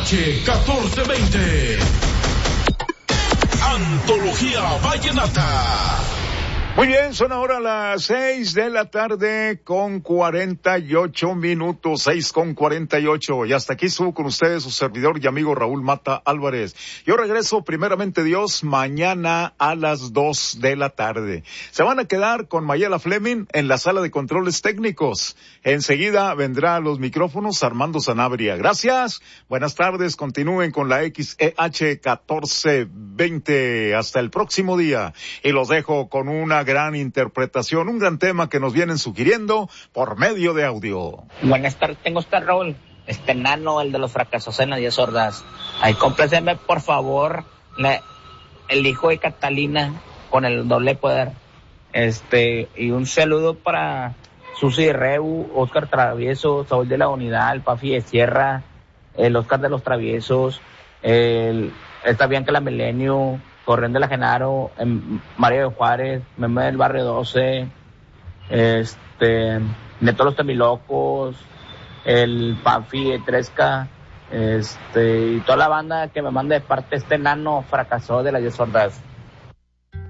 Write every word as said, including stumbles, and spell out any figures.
H catorce veinte. Antología Vallenata. Muy bien, son ahora las seis de la tarde con cuarenta y ocho minutos, seis con cuarenta y ocho. Y hasta aquí estuvo con ustedes su servidor y amigo Raúl Mata Álvarez. Yo regreso, primeramente Dios, mañana a las dos de la tarde. Se van a quedar con Mayela Fleming en la sala de controles técnicos. Enseguida vendrá a los micrófonos Armando Sanabria. Gracias, buenas tardes, continúen con la X E H catorce veinte. Hasta el próximo día. Y los dejo con una gran interpretación, un gran tema que nos vienen sugiriendo por medio de audio. Buenas tardes, tengo este Raúl, este Nano, el de los fracasos en las diez sordas. Ahí compléceme por favor la, el hijo de Catalina con el doble poder. Este, y un saludo para Susi Reu, Oscar Travieso, Saúl de la Unidad, el Pafi de Sierra, el Oscar de los Traviesos, el, esta Bianca la Milenio, Corrión de la Genaro, Mario de Juárez, Meme del Barrio doce, este, Neto los Temilocos, el Pafi de Tresca, este, y toda la banda que me manda de parte este Nano fracasó de las diez sordas.